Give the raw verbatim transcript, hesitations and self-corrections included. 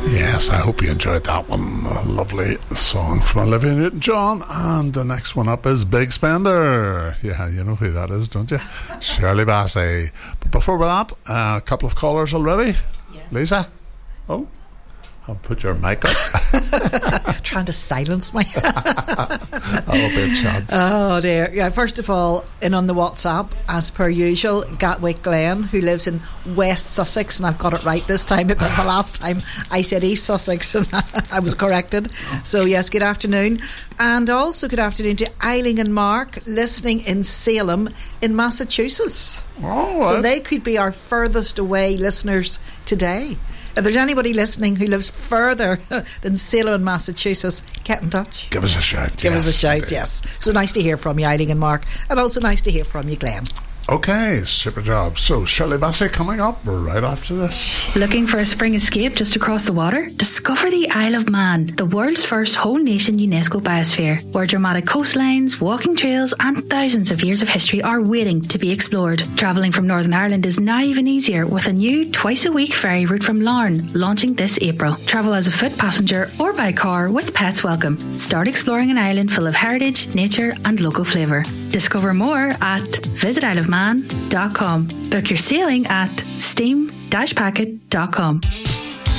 Yes, I hope you enjoyed that one. A lovely song from Olivia Newton-John. And the next one up is Big Spender. Yeah, you know who that is, don't you? Shirley Bassey. But before that, uh, a couple of callers already. Yes. Lisa? Oh, I'll put your mic up. Trying to silence me. That'll be a chance. Oh dear. Yeah, first of all, in on the WhatsApp, as per usual, Gatwick Glen, who lives in West Sussex, and I've got it right this time because the last time I said East Sussex and I was corrected. So yes, good afternoon. And also good afternoon to Eiling and Mark, listening in Salem in Massachusetts. Oh, so they could be our furthest away listeners today. If there's anybody listening who lives further than Salem, Massachusetts, get in touch. Give us a shout. Give yes, us a shout, indeed. yes. So nice to hear from you, Eiling and Mark. And also nice to hear from you, Glenn. Okay, super job. So Shirley Bassey coming up right after this. Looking for a spring escape just across the water? Discover the Isle of Man, the world's first whole nation UNESCO biosphere, where dramatic coastlines, walking trails and thousands of years of history are waiting to be explored. Travelling from Northern Ireland is now even easier with a new twice a week ferry route from Larne launching this April. Travel as a foot passenger or by car with pets welcome. Start exploring an island full of heritage, nature and local flavour. Discover more at visit isle of man dot com. Book your sailing at steam dash packet dot com.